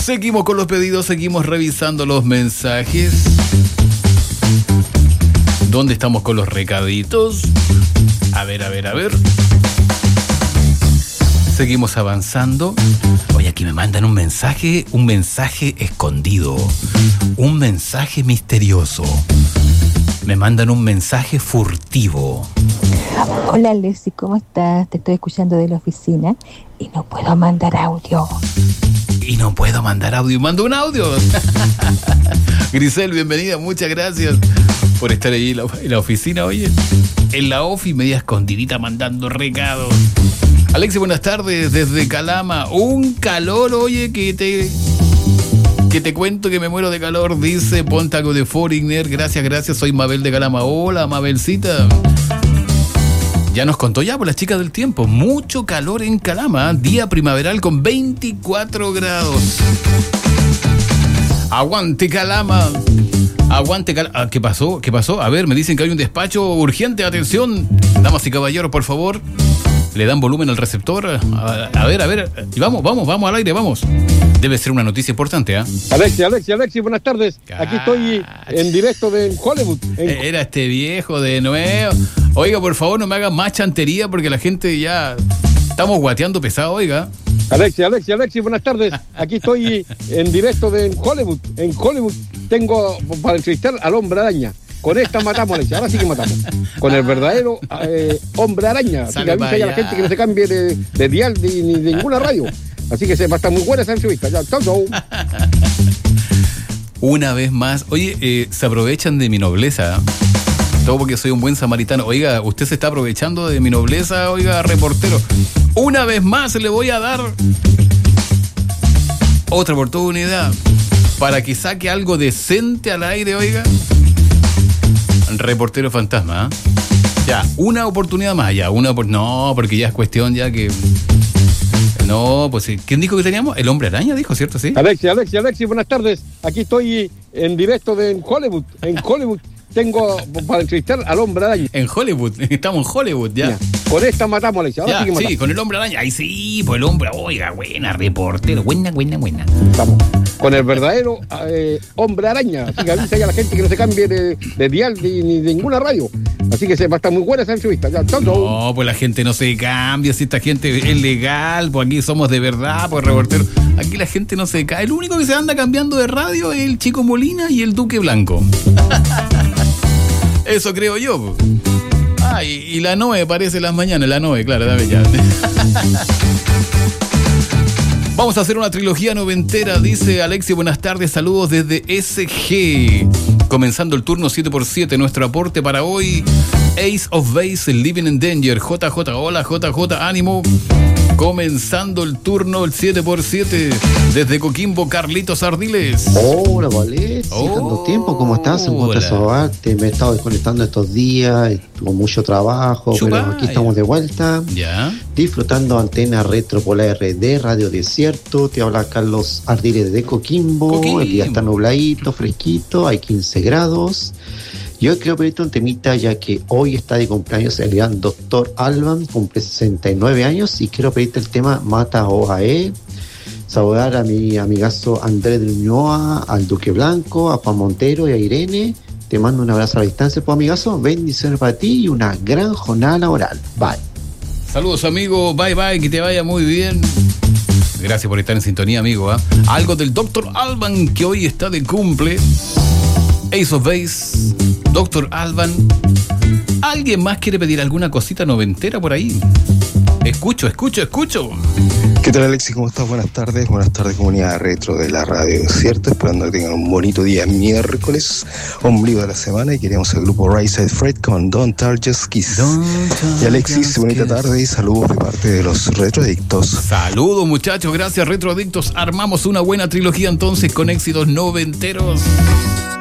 Seguimos con los pedidos, seguimos revisando los mensajes. ¿Dónde estamos con los recaditos? A ver. Seguimos avanzando. Oye, aquí me mandan un mensaje escondido, un mensaje misterioso. Me mandan un mensaje furtivo. Hola Alexi, ¿cómo estás? Te estoy escuchando de la oficina y no puedo mandar audio. Mando un audio. Grisel, bienvenida, muchas gracias por estar ahí en la oficina, oye. En la ofi, media escondidita mandando recados. Alexi, buenas tardes, desde Calama. Un calor, oye, que te cuento que me muero de calor. Dice, ponte algo de Foreigner. Gracias, soy Mabel de Calama. Hola, Mabelcita. Ya nos contó por las chicas del tiempo. Mucho calor en Calama. Día primaveral con 24 grados. Aguante Calama. ¿Qué pasó? A ver, me dicen que hay un despacho urgente. Atención, damas y caballeros, por favor. Le dan volumen al receptor. A ver. Y vamos al aire, vamos. Debe ser una noticia importante, ¿ah? Alexi, buenas tardes. Aquí estoy en directo de Hollywood. Era este viejo de nuevo. Oiga, por favor, no me hagan más chantería porque la gente ya... Estamos guateando pesado, oiga. Alexi, buenas tardes. Aquí estoy en directo de Hollywood. En Hollywood tengo para entrevistar al Hombre Araña. Con esta matamos, Alexi. Ahora sí que matamos. Con el verdadero Hombre Araña. Así que avisa ya a la gente que no se cambie de dial ni de ninguna radio. Así que va a estar muy buena esa entrevista. Ya, chau. Una vez más. Oye, se aprovechan de mi nobleza. Todo porque soy un buen samaritano. Oiga, usted se está aprovechando de mi nobleza, oiga, reportero. Una vez más le voy a dar otra oportunidad para que saque algo decente al aire, oiga. Reportero fantasma, ¿eh? Ya, una oportunidad más, ya. No, porque ya es cuestión ya que... No, pues ¿quién dijo que teníamos? El Hombre Araña dijo, ¿cierto? Sí. Alexi, buenas tardes. Aquí estoy en directo de Hollywood. En Hollywood tengo para entrevistar al Hombre Araña. En Hollywood, estamos en Hollywood ya. Con esta matamos, Alexi. Ahora sí que matamos. Sí, con el Hombre Araña. Ahí sí, pues el hombre, oiga, buena, reportero. Buena. Estamos con el verdadero Hombre Araña. Así que avisa ya a la gente que no se cambie de dial ni de ninguna radio. Así que va a estar muy buena esa entrevista. Ya, chau. No, pues la gente no se cambia. Si esta gente es legal, pues aquí somos de verdad, pues reportero. Aquí la gente no se cae. El único que se anda cambiando de radio es el Chico Molina y el Duque Blanco. Eso creo yo. Y la Noe parece las mañanas. La Noe, claro, dame ya. Vamos a hacer una trilogía noventera, dice Alexi, buenas tardes, saludos desde SG. Comenzando el turno 7x7, nuestro aporte para hoy, Ace of Base, Living in Danger, JJ, hola JJ, ánimo. Comenzando el turno, el 7x7, desde Coquimbo, Carlitos Ardiles. Hola, Vale, tanto tiempo, ¿cómo estás? En cuanto a Sobarte, me he estado desconectando estos días, con mucho trabajo, pero aquí estamos de vuelta. Ya. Disfrutando Antena Retro por la RD, Radio Desierto. Te habla Carlos Ardiles de Coquimbo. El día está nubladito, fresquito, hay 15 grados. Yo quiero pedirte un temita, ya que hoy está de cumpleaños el gran Dr. Alban, cumple 69 años, y quiero pedirte el tema Mata OAE. Saludar a mi amigazo Andrés de Uñoa, al Duque Blanco, a Juan Montero y a Irene. Te mando un abrazo a la distancia, pues, amigazo. Bendiciones para ti y una gran jornada laboral. Bye. Saludos, amigo. Bye, que te vaya muy bien. Gracias por estar en sintonía, amigo. Algo del Dr. Alban, que hoy está de cumple. Ace of Base, Dr. Alban. ¿Alguien más quiere pedir alguna cosita noventera por ahí? Escucho. ¿Qué tal, Alexi? ¿Cómo estás? Buenas tardes, comunidad retro de la Radio Desierto. Esperando que tengan un bonito día miércoles, ombligo de la semana, y queremos el grupo Rise Fred con Don't Touch Just Kiss. Y Alexis, bonita tarde y saludos de parte de los Retroadictos. Saludos, muchachos, gracias, Retroadictos. Armamos una buena trilogía entonces con éxitos noventeros.